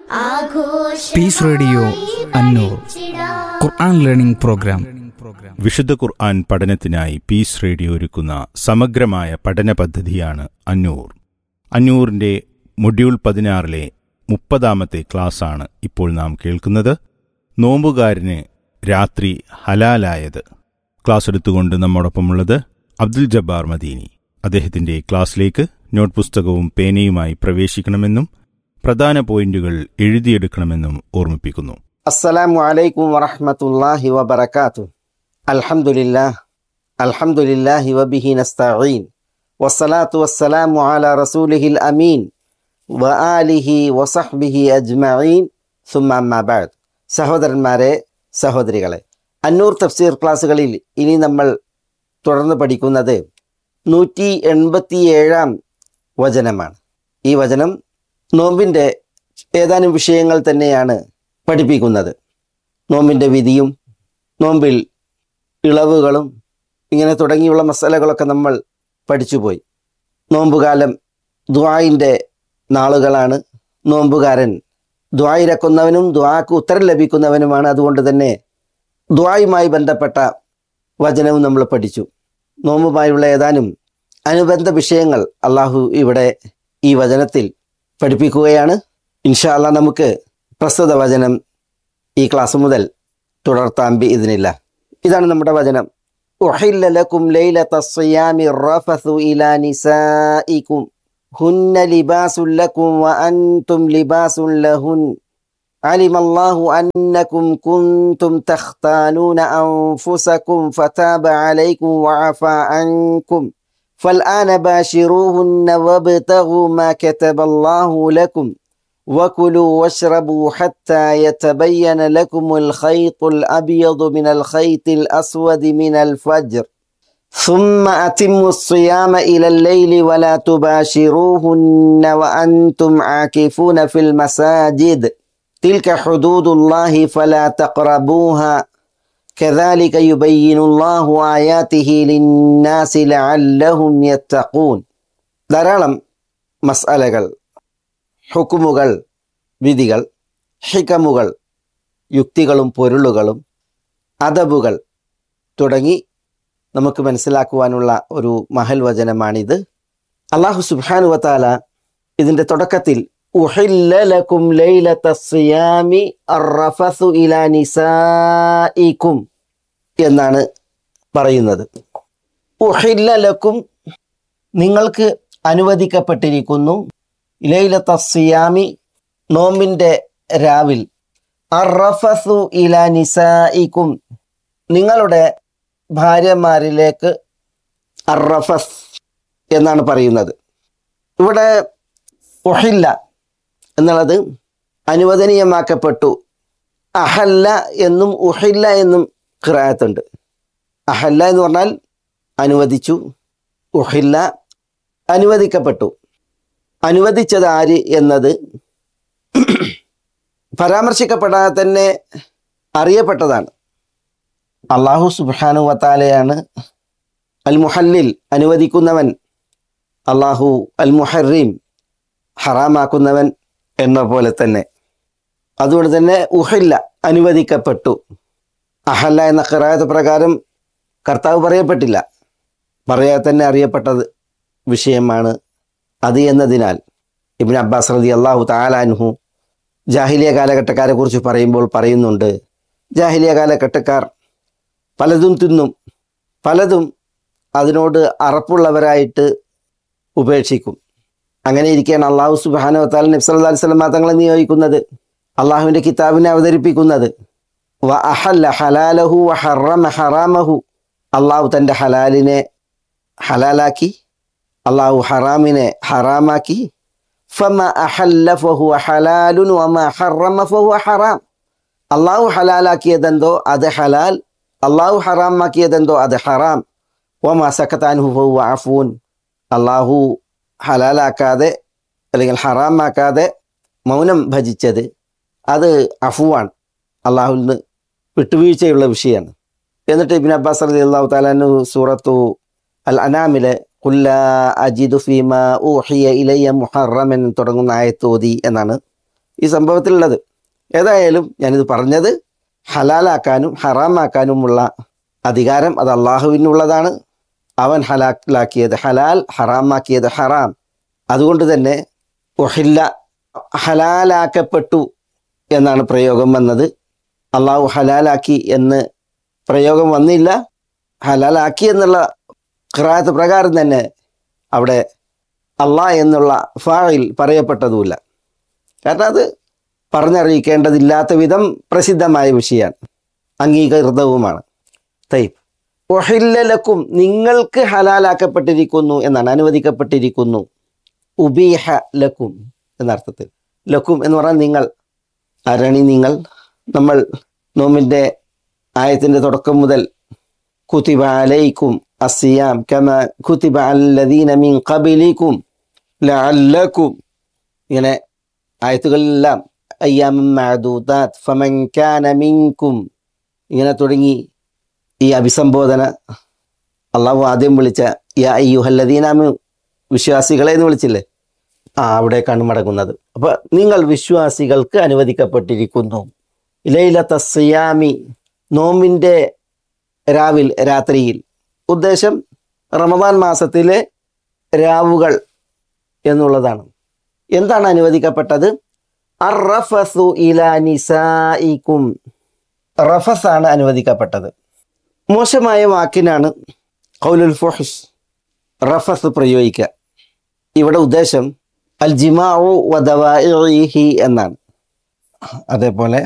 Piece radio അന്നൂർ ഖുർആൻ learning programme. വിശുദ്ധ ഖുർആൻ പഠനത്തിനായി piece radio ഒരുക്കുന്ന സമഗ്രമായ പഠന പദ്ധതിയാണ് അന്നൂർ. അന്നൂറിന്റെ മൊഡ്യൂൾ 16-ലെ 30-ാമത്തെ ക്ലാസ്സാണ് ഇപ്പോൾ നാം കേൾക്കുന്നത്. നോമ്പുകാരന് രാത്രി ഹലാലായത്. ക്ലാസ് എടുത്തുകൊണ്ട് നമ്മോടൊപ്പമുള്ളത് അബ്ദുൽ ജബ്ബാർ മദീനി. അദ്ദേഹത്തിന്റെ ക്ലാസ്സിലേക്ക് നോട്ട് പുസ്തകവും പേനയുമായി പ്രവേശിക്കണമെന്നും പ്രധാന പോയിന്റുകൾ എഴുതിയെടുക്കണമെന്നും ഓർമ്മിപ്പിക്കുന്നു. അസ്സലാമു അലൈക്കും വറഹ്മത്തുള്ളാഹി വബറകാതുഹു. അൽഹംദുലില്ലാഹി വബിഹി നസ്തഈൻ വസ്സലാത്തു വസ്സലാമു അലാ റസൂലിഹിൽ അമീൻ വആലിഹി വസഹ്ബിഹി അജ്മഈൻ സുമ്മ അമ്മാ ബഅദ്. സഹോദരന്മാരെ, സഹോദരികളെ, അന്നൂർ തഫ്സീർ ക്ലാസ്സുകളിൽ ഇനി നമ്മൾ തുടർന്ന് പഠിക്കുന്നത് 187-ാം വചനമാണ്. ഈ വചനം നോമ്പിൻ്റെ ഏതാനും വിഷയങ്ങൾ തന്നെയാണ് പഠിപ്പിക്കുന്നത്. നോമ്പിൻ്റെ വിധിയും നോമ്പിൽ ഇളവുകളും ഇങ്ങനെ തുടങ്ങിയുള്ള മസലകളൊക്കെ നമ്മൾ പഠിച്ചുപോയി. നോമ്പുകാലം ദുആഇൻ്റെ നാളുകളാണ്. നോമ്പുകാരൻ ദുആ ഇരക്കുന്നവനും ദുആക്ക് ഉത്തരം ലഭിക്കുന്നവനുമാണ്. അതുകൊണ്ട് തന്നെ ദുആയുമായി ബന്ധപ്പെട്ട വചനവും നമ്മൾ പഠിച്ചു. നോമ്പുമായുള്ള ഏതാനും അനുബന്ധ വിഷയങ്ങൾ അള്ളാഹു ഇവിടെ ഈ വചനത്തിൽ പഠിപ്പിക്കുകയാണ്. ഇൻഷാ അല്ലാഹ് നമുക്ക് പ്രസ്തുത വചനം ഈ ക്ലാസ് മുതൽ തുടർത്താം ബിഇദ്നില്ലാഹ്. ഇതാണ് നമ്മുടെ വചനം. ഉഹില്ല ലക്കും ലൈലത്തസ് സിയാമി റഫസു ഇലാ നിസാഇകും ഹുന്ന ലിബാസുൻ ലക്കും വഅൻതും ലിബാസുൻ ലഹുൻ അലിമല്ലാഹു അന്നകും കുൻതും തഖ്താനൂന അൻഫുസകും ഫതാബ അലൈക്കും വഅഫാ അൻകും فالآن باشروهن وابتغوا ما كتب الله لكم وكلوا واشربوا حتى يتبين لكم الخيط الأبيض من الخيط الأسود من الفجر ثم أتموا الصيام إلى الليل ولا تباشروهن وأنتم عاكفون في المساجد تلك حدود الله فلا تقربوها كذلك يبين الله آياته للناس لعلهم يتقون. ധാരാളം മസ്അലകൾ, ഹുക്കുമുകൾ, വിധികൾ, ഹികമുകൾ, യുക്തികളും പൊരുളുകളും അദബുകൾ തുടങ്ങി നമുക്ക് മനസ്സിലാക്കുവാനുള്ള ഒരു മഹൽ വചനമാണിത്. അല്ലാഹു സുബ്ഹാനഹു വ തആല ഇതിൻ്റെ തുടക്കത്തിൽ ഉഹില്ല ലക്കും ലൈലത്തസ് സിയാമി അർറഫസു ഇലാ നിസാഇകും എന്നാണ് പറയുന്നത്. ഉഹില്ല ലക്കും, നിങ്ങൾക്ക് അനുവദിക്കപ്പെട്ടിരിക്കുന്നു, ലൈലത്തസ് സിയാമി, നോമ്പിൻ്റെ രാവിൽ, അർറഫസു ഇലാ നിസാഇകും, നിങ്ങളുടെ ഭാര്യമാരിലേക്ക് അർറഫസ് എന്നാണ് പറയുന്നത്. ഇവിടെ ഉഹില്ല എന്നുള്ളത് അനുവദനീയമാക്കപ്പെട്ടു. അഹല്ല എന്നും ഉഹില്ല എന്നും ഖിറാഅത്തുണ്ട്. അഹല്ല എന്ന് പറഞ്ഞാൽ അനുവദിച്ചു, ഉഹില്ല അനുവദിക്കപ്പെട്ടു. അനുവദിച്ചത് ആര് എന്നത് പരാമർശിക്കപ്പെടാതെ തന്നെ അറിയപ്പെട്ടതാണ്. അല്ലാഹു സുബ്ഹാനഹു വ തആലയാണ് അൽ മുഹല്ലിൽ, അനുവദിക്കുന്നവൻ. അല്ലാഹു അൽ മുഹർറിം, ഹറാമാക്കുന്നവൻ എന്ന പോലെ തന്നെ. അതുകൊണ്ട് തന്നെ ഉഹില്ല അനുവദിക്കപ്പെട്ടു. അഹല്ല എന്ന ഖിറാഅത്ത് പ്രകാരം കർത്താവ് പറയപ്പെട്ടില്ല, പറയാതെ തന്നെ അറിയപ്പെട്ടത് വിഷയമാണ് അത് എന്നതിനാൽ ഇബ്നു അബ്ബാസ് റളിയല്ലാഹു തആല അൻഹു ജാഹിലിയ കാലഘട്ടക്കാരെ കുറിച്ച് പറയുമ്പോൾ പറയുന്നുണ്ട്, ജാഹിലിയ കാലഘട്ടക്കാർ പലതും തിന്നും, പലതും അതിനോട് അറപ്പുള്ളവരായിട്ട് ഉപേക്ഷിക്കും. അങ്ങനെ ഇരിക്കുകയാണ് അള്ളാഹു സുബ്ഹാനഹു വ തആല നബി സല്ലല്ലാഹു അലൈഹി വസല്ലം തങ്ങളെ നിയോഗിക്കുന്നത്, അള്ളാഹുവിൻ്റെ കിതാബിനെ അവതരിപ്പിക്കുന്നത്. വ അഹല്ല ഹലാലഹു വ ഹറമ ഹറാമഹു, അള്ളാഹു തൻ്റെ ഹലാലിനെ ഹലാലാക്കി, അള്ളാഹു ഹറാമിനെ ഹറാമാക്കി. ഫമ അഹല്ല ഫഹുവ ഹലാലുൻ വമ ഹറമ ഫഹുവ ഹറാം, അള്ളാഹു ഹലാലാക്കിയതെന്തോ അത് ഹലാൽ, അള്ളാഹു ഹറാമാക്കിയതെന്തോ അത് ഹറാം. വമ സകത അൻഹു ഫഹുവ അഫൂൻ, അള്ളാഹു ഹലാലാക്കാതെ അല്ലെങ്കിൽ ഹറാമാക്കാതെ മൗനം ഭജിച്ചത് അത് അഫുവാണ്, അള്ളാഹുവിൽ നിന്ന് വിട്ടുവീഴ്ചയുള്ള വിഷയമാണ്. എന്നിട്ട് ഇബ്നു അബ്ബാസ് റളിയല്ലാഹു തആല അൻഹു സൂറത്തു അൽ അനാമിലെ ഖുൽ ലാ അജിദു ഫീമാ ഊഹിയ ഇലയ്യ മുഹറമൻ തുടങ്ങുന്ന ആയത്ത് ഓതി എന്നാണ് ഈ സംഭവത്തിലുള്ളത്. ഏതായാലും ഞാനിത് പറഞ്ഞത് ഹലാലാക്കാനും ഹറാമാക്കാനുമുള്ള അധികാരം അത് അള്ളാഹുവിനുള്ളതാണ്. അവൻ ഹലാലാക്കിയത് ഹലാൽ, ഹറാമാക്കിയത് ഹറാം. അതുകൊണ്ട് തന്നെ ഉഹില്ല, ഹലാലാക്കപ്പെട്ടു എന്നാണ് പ്രയോഗം വന്നത്. അള്ളാഹു ഹലാലാക്കി എന്ന് പ്രയോഗം വന്നില്ല. ഹലാലാക്കി എന്നുള്ള ഖിറാഅത്ത് പ്രകാരം തന്നെ അവിടെ അള്ളാഹ് എന്നുള്ള ഫാഇൽ പറയപ്പെട്ടതുമില്ല. കാരണം അത് പറഞ്ഞറിയിക്കേണ്ടതില്ലാത്ത വിധം പ്രസിദ്ധമായ വിഷയമാണ്, അംഗീകൃതവുമാണ്. തയ്യബ്, ഉഹില്ല ലക്കും, നിങ്ങൾക്ക് ഹലാലാക്കപ്പെട്ടിരിക്കുന്നു എന്നാണ്, അനുവദിക്കപ്പെട്ടിരിക്കുന്നു. ഉബീഹ ലക്കും എന്നർത്ഥത്തിൽ. ലക്കും എന്ന് പറഞ്ഞാൽ നിങ്ങൾ. ആരാണി നിങ്ങൾ? നമ്മൾ നോമിൻ്റെ ആയത്തിൻ്റെ തുടക്കം മുതൽ കുതിബ അലൈക്കും അസ്സിയാം കമ കുതിബ അല്ലദീന മിൻ ഖബലിക്കും ലഅല്ലക്കും, ഇങ്ങനെ ആയത്തുകളെല്ലാം അയ്യാമൻ മഅദൂദാത്ത് ഫമൻ കാന മിൻകും, ഇങ്ങനെ തുടങ്ങി ഈ അഭിസംബോധന അള്ളാഹു ആദ്യം വിളിച്ച യാ അയ്യുഹല്ലദീനാമു, വിശ്വാസികളെ എന്ന് വിളിച്ചില്ലേ, അവിടേക്കാണ് മടങ്ങുന്നത്. അപ്പോൾ നിങ്ങൾ വിശ്വാസികൾക്ക് അനുവദിക്കപ്പെട്ടിരിക്കുന്നു. ലൈലത്ത സിയാമി, നോമ്പിൻ്റെ രാത്രിയിൽ. ഉദ്ദേശം റമദാൻ മാസത്തിലെ രാവുകൾ എന്നുള്ളതാണ്. എന്താണ് അനുവദിക്കപ്പെട്ടത്? അർറഫസു ഇലാ നിസായിക്കും, റഫസ് ആണ് അനുവദിക്കപ്പെട്ടത്. മോശമായ വാക്കിനാണ് ഖൗലുൽ ഫുഹ്ഷ്, റഫസ് പ്രയോഗിക്കുക. ഇവിടെ ഉദ്ദേശം അൽ ജിമാഉ വ ദവാഇഹി എന്നാണ്. അതേപോലെ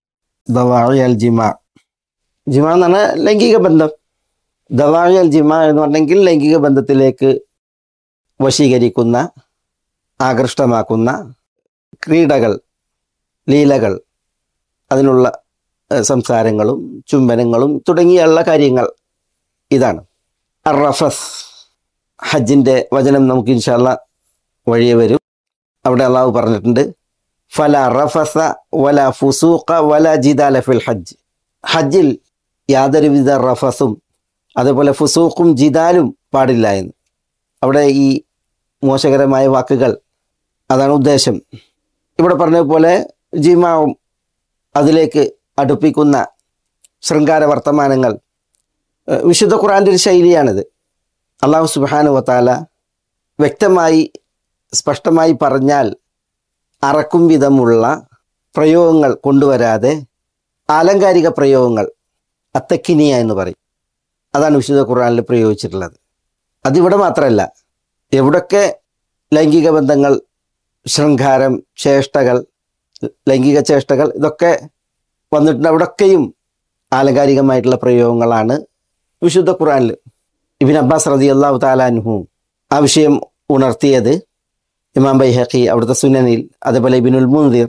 ദവാഇ അൽ ജിമാ, ജിമാ എന്ന് പറഞ്ഞാൽ ലൈംഗിക ബന്ധം. ദവാഇ അൽ ജിമാ എന്ന് പറഞ്ഞെങ്കിൽ ലൈംഗിക ബന്ധത്തിലേക്ക് വശീകരിക്കുന്ന, ആകൃഷ്ടമാക്കുന്ന ക്രീഡകൾ, ലീലകൾ, അതിനുള്ള സംസാരങ്ങളും ചുംബനങ്ങളും തുടങ്ങിയുള്ള കാര്യങ്ങൾ. ഇതാണ് അർ-റഫസ്. ഹജ്ജിൻ്റെ വചനം നമുക്ക് ഇൻഷാ അല്ലാഹ് വഴിയെ വരും. അവിടെ അള്ളാഹു പറഞ്ഞിട്ടുണ്ട് ഫല റഫസ വല ഫുസൂഖ വല ജിദാല ഫിൽ ഹജ്ജ്. ഹജ്ജിൽ യാതൊരുവിധ റഫസും അതേപോലെ ഫുസൂഖും ജിദാലും പാടില്ല എന്ന്. അവിടെ ഈ മോശകരമായ വാക്കുകൾ, അതാണ് ഉദ്ദേശം. ഇവിടെ പറഞ്ഞതുപോലെ ജിമാവും അതിലേക്ക് അടുപ്പിക്കുന്ന ശൃംഗാര വർത്തമാനങ്ങൾ വിശുദ്ധ ഖുർആൻ്റെ ഒരു ശൈലിയാണിത്. അല്ലാഹു സുബ്ഹാനഹു വ തആല വ്യക്തമായി സ്പഷ്ടമായി പറഞ്ഞാൽ അറക്കും വിധമുള്ള പ്രയോഗങ്ങൾ കൊണ്ടുവരാതെ ആലങ്കാരിക പ്രയോഗങ്ങൾ, അത്തക്കിനിയ എന്ന് പറയും, അതാണ് വിശുദ്ധ ഖുർആനിൽ പ്രയോഗിച്ചിട്ടുള്ളത്. അതിവിടെ മാത്രമല്ല, എവിടൊക്കെ ലൈംഗിക ബന്ധങ്ങൾ, ശൃംഗാരം, ചേഷ്ടകൾ, ലൈംഗിക ചേഷ്ടകൾ ഇതൊക്കെ വന്നിട്ടുണ്ട്, അവിടൊക്കെയും ആലങ്കാരികമായിട്ടുള്ള പ്രയോഗങ്ങളാണ് വിശുദ്ധ ഖുർആനിൽ. ഇബ്നു അബ്ബാസ് റളിയല്ലാഹു തആല അൻഹു ആ വിഷയം ഉണർത്തിയത് ഇമാം ബൈഹഖി അവിടുത്തെ സുനനിൽ, അതേപോലെ ഇബ്നുൽ മുൻദിർ,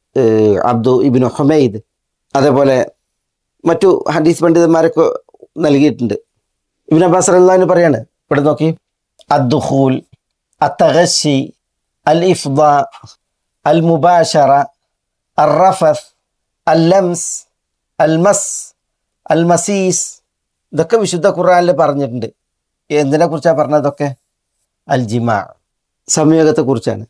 അബ്ദു ഇബ്നു ഹുമൈദ്, അതേപോലെ മറ്റു ഹദീസ് പണ്ഡിതന്മാരൊക്കെ നൽകിയിട്ടുണ്ട്. ഇബ്നു അബ്ബാസ് റളിയല്ലാഹു അൻഹു പറയാണ്, ഇവിടെ നോക്കി, അദ്ദുഖൂൽ, അത്തഗശി, അൽ ഇഫ്ദാ, അൽ മുബാശറ, അൽ റഫസ്, അൽ ലംസ്, അൽ മസ്, അൽ മസീസ്, ഇതൊക്കെ വിശുദ്ധ ഖുർആനിൽ പറഞ്ഞിട്ടുണ്ട്. എന്തിനെ കുറിച്ചാണ് പറഞ്ഞതൊക്കെ? അൽ ജിമാ, സംയോഗത്തെക്കുറിച്ചാണ്.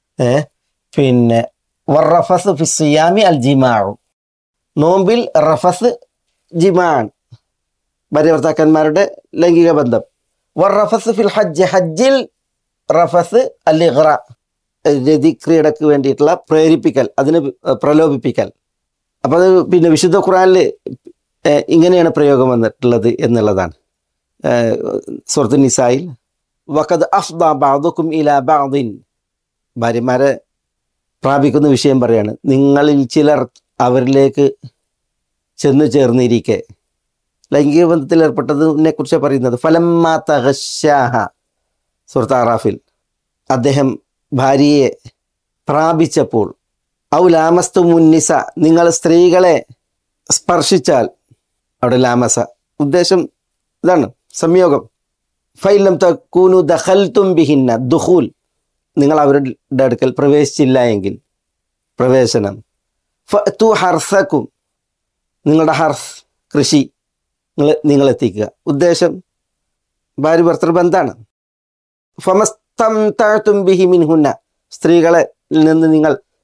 പിന്നെ വറഫസ് ഫി സിയാമി അൽ ജിമാഉ, നോമ്പിൽ റഫസ് ജിമാണ്, ഭാര്യ ഭർത്താക്കന്മാരുടെ ലൈംഗിക ബന്ധം. വറഫസ് ഫിൽ ഹജ്ജ്, ഹജ്ജിൽ റഫസ് അൽ ഇഗ്റ, രതി ക്രീഡയ്ക്ക് വേണ്ടിയിട്ടുള്ള പ്രേരിപ്പിക്കൽ, അതിന് പ്രലോഭിപ്പിക്കൽ. അപ്പോൾ അത് പിന്നെ വിശുദ്ധ ഖുർആനിൽ ഇങ്ങനെയാണ് പ്രയോഗം വന്നിട്ടുള്ളത് എന്നുള്ളതാണ്. സൂറത്ത് നിസായിൽ വഖദ് അഫ്ദ ബഅദുകും ഇലാ ബഅദിൻ, ഭാര്യമാരെ പ്രാപിക്കുന്ന വിഷയം പറയാണ്, നിങ്ങളിൽ ചിലർ അവരിലേക്ക് ചെന്നു ചേർന്നിരിക്കെ, ലൈംഗിക ബന്ധത്തിൽ ഏർപ്പെട്ടതിനെ കുറിച്ചാണ് പറയുന്നത്. ഫലമ്മാ തഗശ്ശാഹ, സൂറത്ത് അറാഫിൽ, അദ്ദേഹം ഭാര്യയെ പ്രാപിച്ചപ്പോൾ, ഔ ലാമസ്തുമുന്നിസ, നിങ്ങൾ സ്ത്രീകളെ സ്പർശിച്ചാൽ, അവിടെ ലാമസ ഉദ്ദേശം ഇതാണ്, സംയോഗം. ഫൈലം തകൂനു ദഖൽതും ബിഹിന്ന, ദുഖൂൽ, നിങ്ങൾ അവരുടെ അടുക്കൽ പ്രവേശിച്ചില്ല എങ്കിൽ പ്രവേശനം. ഫഅതു ഹർസക്കും, നിങ്ങളുടെ ഹർസ്, കൃഷി നിങ്ങൾ എത്തിക്കുക. ഉദ്ദേശം ഭാര്യ ഭർത്തൃബന്ധാണ്. ഫമസ്തംതഅതും ബിഹി മിൻഹുന്ന, സ്ത്രീകളെ നിന്ന് നിങ്ങൾ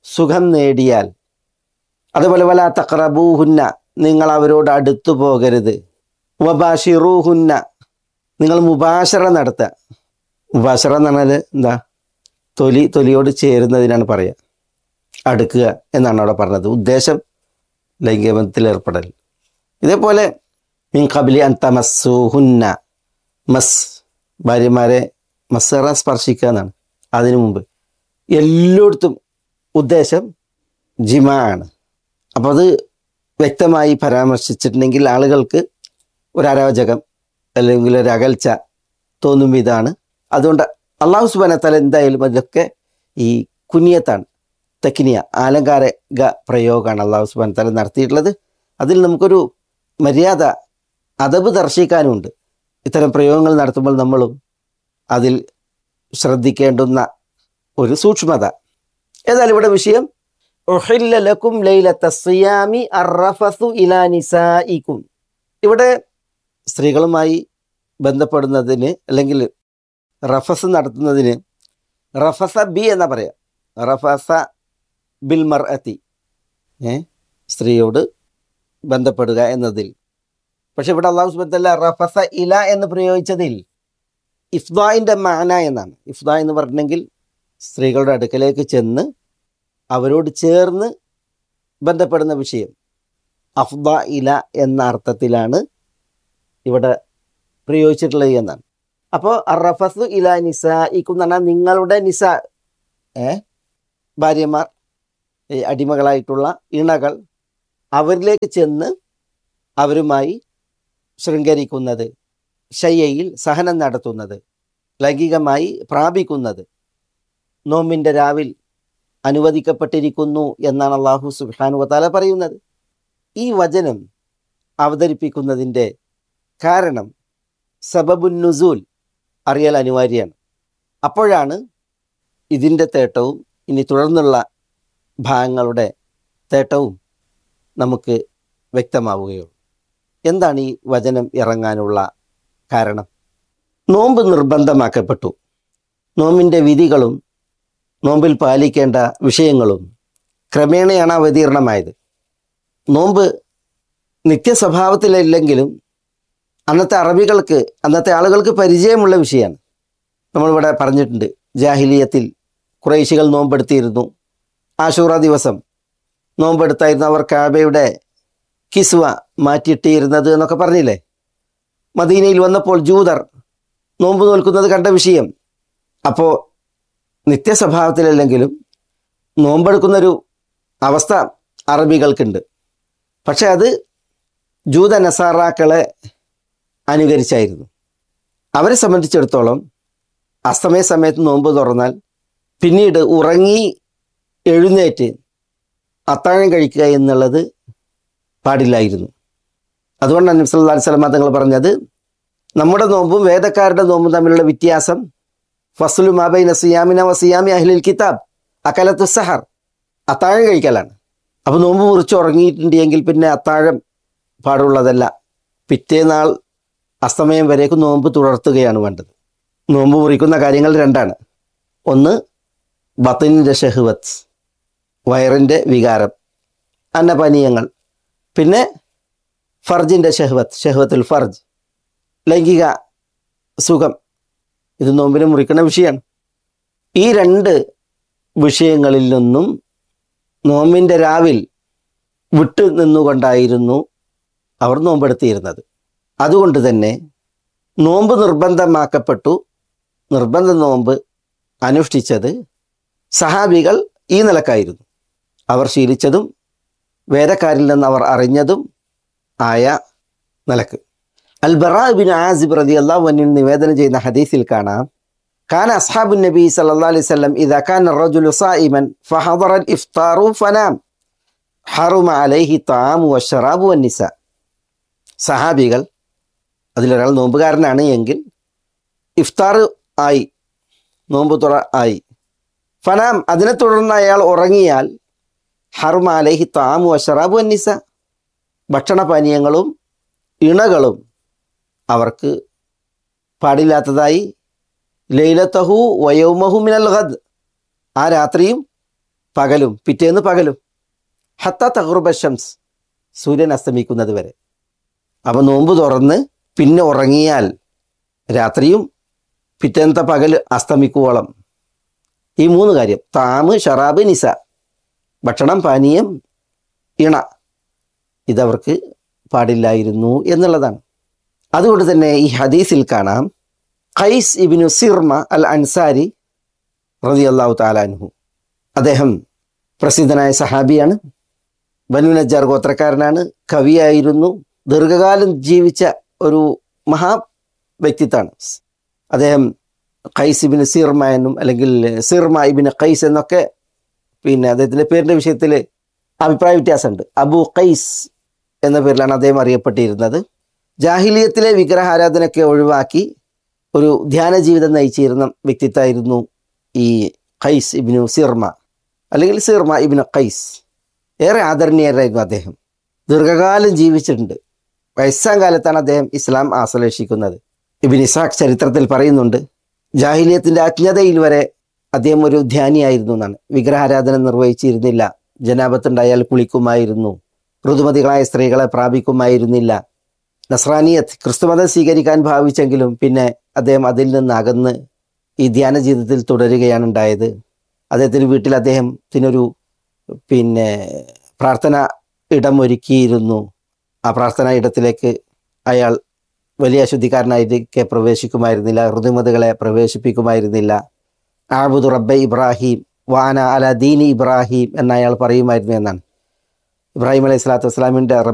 സുഖം നേടിയാൽ, അതുപോലെ വലാ തഖറബൂഹുന്ന, നിങ്ങൾ അവരോട് അടുത്തു പോകരുത്. വബാഷിറൂഹുന്ന, നിങ്ങൾ മുബാശറ നടത്തുക. മുബാശറ എന്ന് പറഞ്ഞാൽ എന്താ? തൊലിയോട് ചേരുന്നതിനാണ് പറയുക, അടുക്കുക എന്നാണ് അവിടെ പറഞ്ഞത്. ഉദ്ദേശം ലൈംഗിക ബന്ധത്തിൽ ഏർപ്പെടൽ. ഇതേപോലെ മിൻ ഖബ്ലി അൻ തമസ്സൂഹുന്ന, മസ്, ഭാര്യമാരെ മസ്സറ സ്പർശിക്കുക എന്നാണ്. അതിനു മുമ്പ് എല്ലായിടത്തും ഉദ്ദേശം ജിമാ ആണ്. അപ്പോൾ അത് വ്യക്തമായി പരാമർശിച്ചിട്ടുണ്ടെങ്കിൽ ആളുകൾക്ക് ഒരു അരോചകം അല്ലെങ്കിൽ ഒരു അകൽച്ച തോന്നും വിധമാണ്. അതുകൊണ്ട് അള്ളാഹു സുബ്ഹാനഹു വ തആല എന്തായാലും അതൊക്കെ ഈ കുനിയത്താണ്, തക്നിയ, ആലങ്കാരിക പ്രയോഗമാണ് അള്ളാഹു സുബ്ഹാനഹു വ തആല നടത്തിയിട്ടുള്ളത്. അതിൽ നമുക്കൊരു മര്യാദ, അദബ് ദർശിക്കാനുമുണ്ട്. ഇത്തരം പ്രയോഗങ്ങൾ നടത്തുമ്പോൾ നമ്മളും അതിൽ ശ്രദ്ധിക്കേണ്ടുന്ന ഒരു സൂക്ഷ്മത. ഏതായാലും ഇവിടെ വിഷയം ഉഹില്ല ലക്കും ലൈലത്ത സിയാമി അർറഫസു ഇലാ നിസാഇക്കും. ഇവിടെ സ്ത്രീകളുമായി ബന്ധപ്പെടുന്നതിന് അല്ലെങ്കിൽ റഫസ് നടത്തുന്നതിന് റഫസ ബി എന്നാ പറയാ, റഫസ ബിൽ മർഅത്തി, സ്ത്രീയോട് ബന്ധപ്പെടുക എന്നതിൽ. പക്ഷെ ഇവിടെ അല്ലാഹു സുബ്ഹാനഹു വ തആല റഫസ ഇല എന്ന് പ്രയോഗിച്ചതിൽ ഇഫ്ദാഇൻ്റെ മാന എന്നാണ്. ഇഫ്ദാ എന്ന് പറഞ്ഞെങ്കിൽ സ്ത്രീകളുടെ അടുക്കലേക്ക് ചെന്ന് അവരോട് ചേർന്ന് ബന്ധപ്പെടുന്ന വിഷയം. അഫ്ദ ഇല എന്ന അർത്ഥത്തിലാണ് ഇവിടെ പ്രയോഗിച്ചിട്ടുള്ളത് എന്നാണ്. അപ്പോൾ അറഫസു ഇല നിസാഇക്കും എന്ന് പറഞ്ഞാൽ നിങ്ങളുടെ നിസാ, ഭാര്യമാർ, അടിമകളായിട്ടുള്ള ഇണകൾ, അവരിലേക്ക് ചെന്ന് അവരുമായി ശൃംഗരിക്കുന്നത്, ശയ്യയിൽ സഹനം നടത്തുന്നത്, ലൈംഗികമായി പ്രാപിക്കുന്നത് നോമ്പിൻ്റെ രാവിൽ അനുവദിക്കപ്പെട്ടിരിക്കുന്നു എന്നാണ് അല്ലാഹു സുബ്ഹാനഹു വ തആല പറയുന്നത്. ഈ വചനം അവതരിപ്പിക്കുന്നതിൻ്റെ കാരണം സബബുൻ നുസൂൽ അറിയൽ അനിവാര്യമാണ്. അപ്പോഴാണ് ഇതിൻ്റെ തേട്ടവും ഇനി തുടർന്നുള്ള ഭാഗങ്ങളുടെ തേട്ടവും നമുക്ക് വ്യക്തമാവുകയുള്ളൂ. എന്താണ് ഈ വചനം ഇറങ്ങാനുള്ള കാരണം? നോമ്പ് നിർബന്ധമാക്കപ്പെട്ടു. നോമ്പിൻ്റെ വിധികളും നോമ്പിൽ പാലിക്കേണ്ട വിഷയങ്ങളും ക്രമേണയാണ് അവതീർണമായത്. നോമ്പ് നിത്യസ്വഭാവത്തിലല്ലെങ്കിലും അന്നത്തെ അറബികൾക്ക്, അന്നത്തെ ആളുകൾക്ക് പരിചയമുള്ള വിഷയമാണ്. നമ്മളിവിടെ പറഞ്ഞിട്ടുണ്ട്, ജാഹിലിയത്തിൽ ഖുറൈശികൾ നോമ്പെടുത്തിയിരുന്നു. ആശൂറ ദിവസം നോമ്പെടുത്തായിരുന്നു അവർ കാബയുടെ കിസ്വ മാറ്റിയിട്ടിരുന്നത് എന്നൊക്കെ പറഞ്ഞില്ലേ. മദീനയിൽ വന്നപ്പോൾ ജൂതർ നോമ്പ് നോൽക്കുന്നത് കണ്ട വിഷയം. അപ്പോൾ നിത്യസ്വഭാവത്തിലല്ലെങ്കിലും നോമ്പെടുക്കുന്നൊരു അവസ്ഥ അറബികൾക്കുണ്ട്. പക്ഷെ അത് ജൂത നസാറാക്കളെ അനുകരിച്ചായിരുന്നു. അവരെ സംബന്ധിച്ചിടത്തോളം അസ്തമയ സമയത്ത് നോമ്പ് തുറന്നാൽ പിന്നീട് ഉറങ്ങി എഴുന്നേറ്റ് അത്താഴം കഴിക്കുക എന്നുള്ളത് പാടില്ലായിരുന്നു. അതുകൊണ്ടാണ് നബി സല്ലല്ലാഹു അലൈഹി വസല്ലം തങ്ങൾ പറഞ്ഞത്, നമ്മുടെ നോമ്പും വേദക്കാരുടെ നോമ്പും തമ്മിലുള്ള വ്യത്യാസം ഫസ്ലു മാ ബൈന സിയാമിന വ സിയാമി അഹ്ലിൽ കിതാബ് അകലത്തു സഹർ, അത്താഴം കഴിക്കലാണ്. അപ്പോൾ നോമ്പ് മുറിച്ച് ഉറങ്ങിയിട്ടുണ്ടെങ്കിൽ പിന്നെ അത്താഴം പാടുള്ളതല്ല. പിറ്റേനാൾ അസ്തമയം വരേക്കും നോമ്പ് തുടർത്തുകയാണ് വേണ്ടത്. നോമ്പ് മുറിക്കുന്ന കാര്യങ്ങൾ രണ്ടാണ്. ഒന്ന് ബത്നിൻ്റെ ഷഹ്വത്ത്, വയറിൻ്റെ വികാരം, അന്നപാനീയങ്ങൾ. പിന്നെ ഫർജിൻ്റെ ഷഹ്വത്ത്, ഷഹ്വത്തുൽ ഫർജ്, ലൈംഗിക സുഖം. ഇത് നോമ്പിനെ മുറിക്കുന്ന വിഷയമാണ്. ഈ രണ്ട് വിഷയങ്ങളിൽ നിന്നും നോമ്പിൻ്റെ രാവിൽ വിട്ടു നിന്നുകൊണ്ടായിരുന്നു അവർ നോമ്പെടുത്തിയിരുന്നത്. അതുകൊണ്ട് തന്നെ നോമ്പ് നിർബന്ധമാക്കപ്പെട്ടു. നിർബന്ധ നോമ്പ് അനുഷ്ഠിച്ചത് സഹാബികൾ ഈ നിലക്കായിരുന്നു. അവർ ശീലിച്ചതും വേദക്കാരിൽ നിന്ന് അവർ അറിഞ്ഞതും ആയ നിലക്ക്. അൽ ബറാ ബിൻ ആസിബ് റളിയല്ലാഹു അൻഹു നിവേദനം ചെയ്യുന്ന ഹദീസിൽ കാണാം, കാന അസ്ഹാബുൻ നബി സല്ലല്ലാഹു അലൈഹി വസല്ലം ഇദാ കാന റജുലു സായിമൻ ഫഹദറ അൽ ഇഫ്താറു ഫനാം ഹറുമ അലൈഹി തആമു വശറാബു വന്നിസാ. സഹാബികൾ, അതിലൊരാൾ നോമ്പുകാരനാണ് എങ്കിൽ ഇഫ്താർ ആയി, നോമ്പ് തുറ ആയി, ഫനാം അതിനെ തുടർന്ന് അയാൾ ഉറങ്ങിയാൽ ഹറുമ അലൈഹി തആമു വശറാബു വന്നിസാ, ഭക്ഷണപാനീയങ്ങളും ഇണകളും അവർക്ക് പാടില്ലാത്തതായി, ലൈലത്തഹു വയൗമഹു മിനൽ ഗദ്, ആ രാത്രിയും പകലും പിറ്റേന്ന് പകലും, ഹത്ത തഗ്റുബ ശംസ്, സൂര്യൻ അസ്തമിക്കുന്നത് വരെ. അപ്പോൾ നോമ്പ് തുറന്ന് പിന്നെ ഉറങ്ങിയാൽ രാത്രിയും പിറ്റേന്നത്തെ പകൽ അസ്തമിക്കുവോളം ഈ 3 കാര്യം, താമ്, ഷറാബ്, നിസ, ഭക്ഷണം, പാനീയം, ഇണ, ഇതവർക്ക് പാടില്ലായിരുന്നു എന്നുള്ളതാണ്. അതുകൊണ്ട് തന്നെ ഈ ഹദീസിൽ കാണാം, ഖൈസ് ഇബ്നു സിർമ അൽ അൻസാരി റളിയല്ലാഹു തആല അൻഹു, അദ്ദേഹം പ്രസിദ്ധനായ സഹാബിയാണ്, ബനു നജ്ജാർ ഗോത്രക്കാരനാണ്, കവിയായിരുന്നു, ദീർഘകാലം ജീവിച്ച ഒരു മഹാ വ്യക്തിത്വമാണ്. അദ്ദേഹം ഖൈസ് ഇബ്നു സിർമ എന്നും അല്ലെങ്കിൽ സിർമ ഇബ്നു ഖൈസ് എന്നൊക്കെ, പിന്നെ അദ്ദേഹത്തിൻ്റെ പേരിൻ്റെ വിഷയത്തിൽ അഭിപ്രായ വ്യത്യാസമുണ്ട്. അബു ഖൈസ് എന്ന പേരിലാണ് അദ്ദേഹം അറിയപ്പെട്ടിരുന്നത്. ജാഹിലിയത്തിലെ വിഗ്രഹാരാധനയൊക്കെ ഒഴിവാക്കി ഒരു ധ്യാന ജീവിതം നയിച്ചിരുന്ന വ്യക്തിത്വമായിരുന്നു ഈ ഖൈസ് ഇബ്നു സിർമ അല്ലെങ്കിൽ സിർമ ഇബ്നു ഖൈസ്. ഏറെ ആദരണീയരായിരുന്നു അദ്ദേഹം. ദീർഘകാലം ജീവിച്ചിട്ടുണ്ട്. വയസ്സാം കാലത്താണ് അദ്ദേഹം ഇസ്ലാം ആശ്ലേഷിക്കുന്നത്. ഇബ്നു ഇസ്ഹാഖ് ചരിത്രത്തിൽ പറയുന്നുണ്ട്, ജാഹിലിയത്തിൻ്റെ അജ്ഞതയിൽ വരെ അദ്ദേഹം ഒരു ധ്യാനിയായിരുന്നു എന്നാണ്. വിഗ്രഹാരാധന നിർവഹിച്ചിരുന്നില്ല, ജനാപത്തുണ്ടായാൽ കുളിക്കുമായിരുന്നു, ഋതുമതികളായ സ്ത്രീകളെ പ്രാപിക്കുമായിരുന്നില്ല. നസ്രാനിയത്ത്, ക്രിസ്തുമതം സ്വീകരിക്കാൻ ഭാവിച്ചെങ്കിലും പിന്നെ അദ്ദേഹം അതിൽ നിന്ന് അകന്ന് ഈ ധ്യാന ജീവിതത്തിൽ തുടരുകയാണ് ഉണ്ടായത്. അദ്ദേഹത്തിൻ്റെ വീട്ടിൽ അദ്ദേഹത്തിനൊരു പ്രാർത്ഥന ഇടം ഒരുക്കിയിരുന്നു. ആ പ്രാർത്ഥനാ ഇടത്തിലേക്ക് അയാൾ വലിയ അശുദ്ധിക്കാരനായിരിക്കെ പ്രവേശിക്കുമായിരുന്നില്ല, ഋതുമതികളെ പ്രവേശിപ്പിക്കുമായിരുന്നില്ല. ആബുദു റബ്ബ ഇബ്രാഹിം വാന അല ദീനി ഇബ്രാഹിം എന്ന് അയാൾ പറയുമായിരുന്നു എന്നാണ്. ഇബ്രാഹിം അലൈഹി സ്വലാത്തു വസ്സലാമിൻ്റെ